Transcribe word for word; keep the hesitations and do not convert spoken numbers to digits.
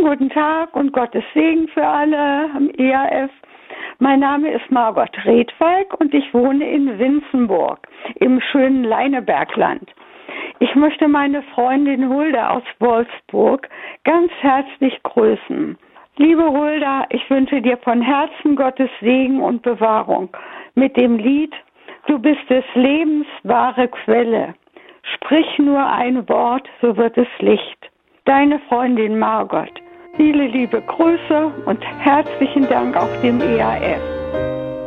guten Tag und Gottes Segen für alle am E A F. Mein Name ist Margot Redwalk und ich wohne in Winzenburg im schönen Leinebergland. Ich möchte meine Freundin Hulda aus Wolfsburg ganz herzlich grüßen. Liebe Hulda, ich wünsche dir von Herzen Gottes Segen und Bewahrung mit dem Lied Du bist des Lebens wahre Quelle. Sprich nur ein Wort, so wird es Licht. Deine Freundin Margot. Viele liebe Grüße und herzlichen Dank auch dem E A F.